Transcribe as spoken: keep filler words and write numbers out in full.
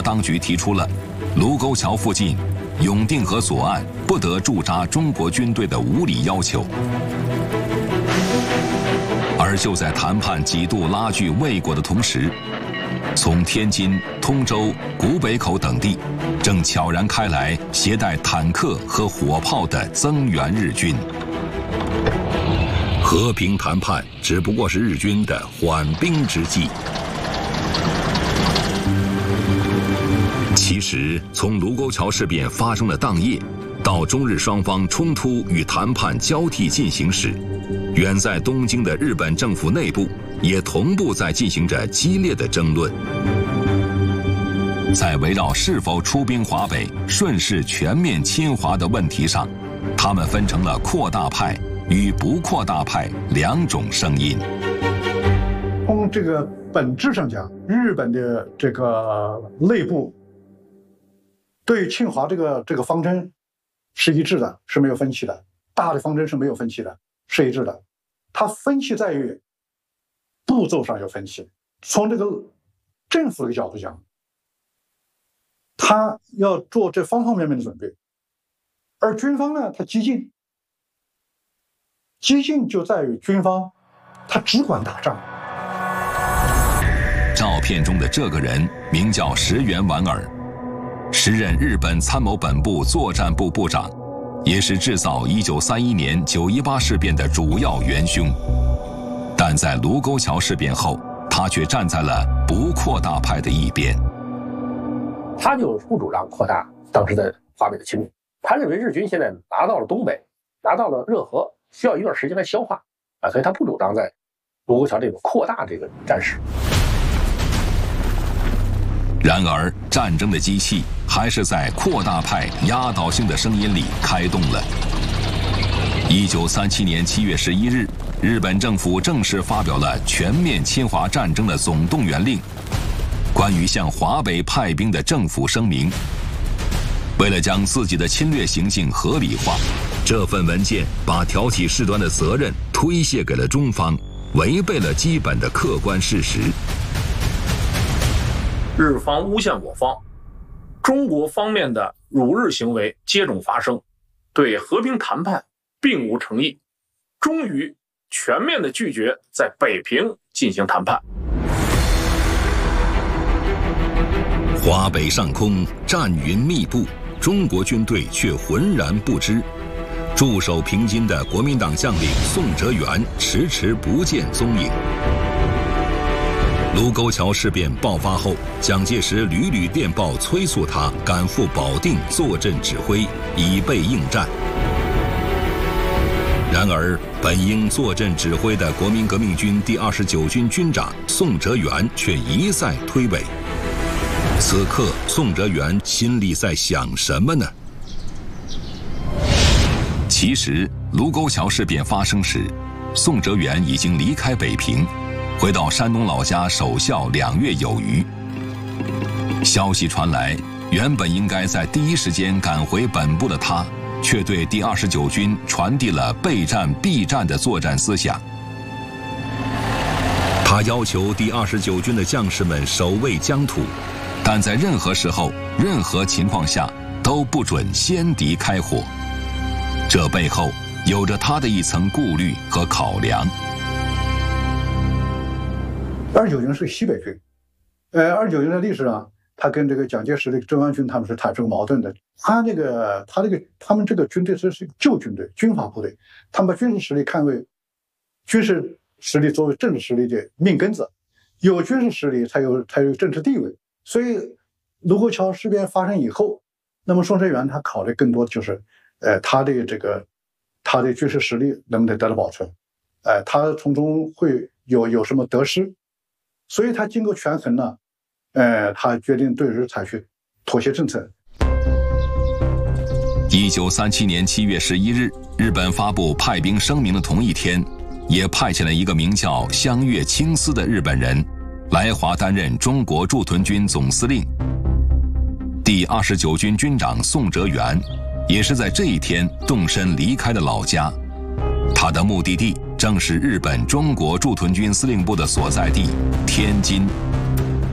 当局提出了卢沟桥附近永定河左岸不得驻扎中国军队的无理要求。而就在谈判几度拉锯未果的同时，从天津、通州、古北口等地正悄然开来携带坦克和火炮的增援日军。和平谈判只不过是日军的缓兵之计。其实，从卢沟桥事变发生的当夜，到中日双方冲突与谈判交替进行时，远在东京的日本政府内部也同步在进行着激烈的争论。在围绕是否出兵华北、顺势全面侵华的问题上，他们分成了扩大派与不扩大派两种声音。 从这个本质上讲，日本的这个内部对于侵华这个这个方针是一致的，是没有分歧的。大的方针是没有分歧的，是一致的。它分歧在于步骤上有分歧。从这个政府的角度讲，他要做这方方面面的准备，而军方呢，他激进。激进就在于军方，他只管打仗。 照片中的这个人名叫石原莞尔，时任日本参谋本部作战部部长，也是制造一九三一年九一八事变的主要元凶。但在卢沟桥事变后，他却站在了不扩大派的一边。 他就不主张扩大当时的华北的侵略，他认为日军现在拿到了东北，拿到了热河，需要一段时间来消化啊，所以他不主张在卢沟桥这个扩大这个战事。 然而，战争的机器还是在扩大派压倒性的声音里开动了。一九三七年七月十一日，日本政府正式发表了全面侵华战争的总动员令，关于向华北派兵的政府声明。为了将自己的侵略行径合理化，这份文件把挑起事端的责任推卸给了中方，违背了基本的客观事实。 日方诬陷我方，中国方面的辱日行为接踵发生，对和平谈判并无诚意，终于全面的拒绝在北平进行谈判。 华北上空战云密布，中国军队却浑然不知。驻守平津的国民党将领宋哲元迟迟不见踪影。卢沟桥事变爆发后，蒋介石屡屡电报催促他赶赴保定坐镇指挥，以备应战。然而，本应坐镇指挥的国民革命军第二十九军军长宋哲元却一再推诿。此刻，宋哲元心里在想什么呢？其实，卢沟桥事变发生时，宋哲元已经离开北平，回到山东老家守孝两月有余。消息传来，原本应该在第一时间赶回本部的他，却对第二十九军传递了备战必战的作战思想。他要求第二十九军的将士们守卫疆土，但在任何时候、任何情况下都不准先敌开火。这背后有着他的一层顾虑和考量。 二十九军是西北军，呃，二十九军的历史上，他跟这个蒋介石的中央军他们是产生矛盾的。他这个，他这个，他们这个军队是是旧军队，军阀部队，他们把军事实力看为军事实力作为政治实力的命根子，有军事实力才有才有政治地位。所以，卢沟桥事变发生以后，那么宋哲元他考虑更多的就是，呃，他的这个他的军事实力能不能得到保存，呃，他从中会有有什么得失。所以他经过权衡呢，呃，他决定对日采取妥协政策。 一九三七年七月十一日，日本发布派兵声明的同一天，也派遣了一个名叫香月清司的日本人来华担任中国驻屯军总司令。第二十九军军长宋哲元也是在这一天动身离开了老家，他的目的地正是日本中国驻屯军司令部的所在地天津。